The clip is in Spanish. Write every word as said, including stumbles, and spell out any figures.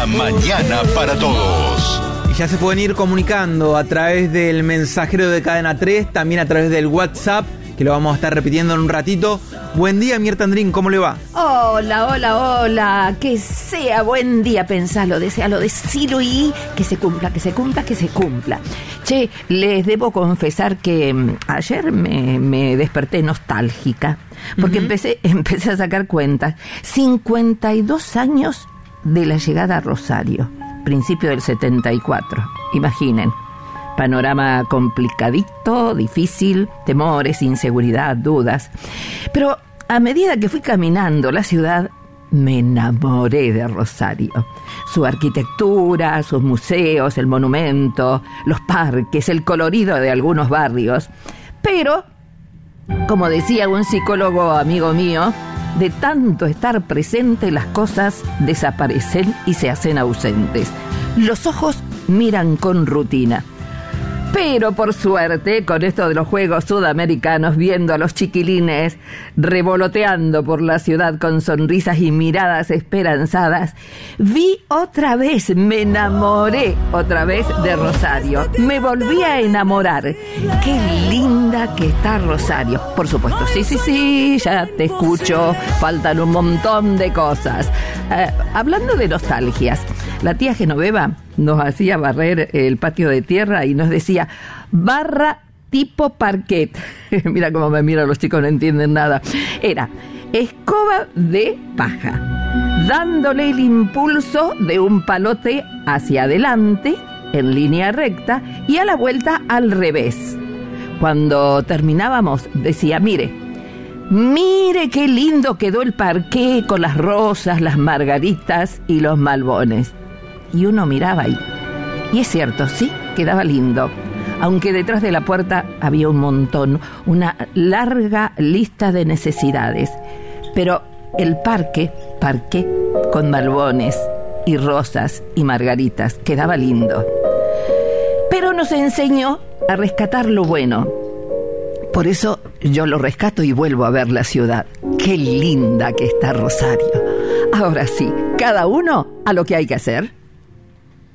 La mañana para todos. Y ya se pueden ir comunicando a través del mensajero de Cadena tres, también a través del WhatsApp, que lo vamos a estar repitiendo en un ratito. Buen día, Mirta Andrín, ¿cómo le va? Hola, hola, hola. Que sea buen día, pensalo, desealo, decilo y que se cumpla, que se cumpla, que se cumpla. Che, les debo confesar que um, ayer me, me desperté nostálgica, porque uh-huh. empecé, empecé a sacar cuentas. cincuenta y dos años de la llegada a Rosario, principio del setenta y cuatro. Imaginen. Panorama complicadito, difícil, temores, inseguridad, dudas. Pero a medida que fui caminando la ciudad, me enamoré de Rosario. Su arquitectura, sus museos, el monumento, los parques, el colorido de algunos barrios. Pero, como decía un psicólogo amigo mío, de tanto estar presente las cosas desaparecen y se hacen ausentes. Los ojos miran con rutina. Pero por suerte, con esto de los Juegos Sudamericanos, viendo a los chiquilines revoloteando por la ciudad con sonrisas y miradas esperanzadas, vi otra vez, me enamoré otra vez de Rosario. Me volví a enamorar. Qué linda que está Rosario. Por supuesto, sí, sí, sí, ya te escucho. Faltan un montón de cosas. Eh, hablando de nostalgias, la tía Genoveva nos hacía barrer el patio de tierra y nos decía, barra tipo parquet. Mira cómo me miran los chicos, no entienden nada. Era escoba de paja, dándole el impulso de un palote hacia adelante, en línea recta, y a la vuelta al revés. Cuando terminábamos, decía, mire, mire qué lindo quedó el parqué con las rosas, las margaritas y los malbones. Y uno miraba ahí. Y es cierto, sí, quedaba lindo. Aunque detrás de la puerta había un montón, una larga lista de necesidades. Pero el parque, parqué con malbones y rosas y margaritas, quedaba lindo. Pero nos enseñó a rescatar lo bueno. Por eso yo lo rescato y vuelvo a ver la ciudad. Qué linda que está Rosario. Ahora sí, cada uno a lo que hay que hacer.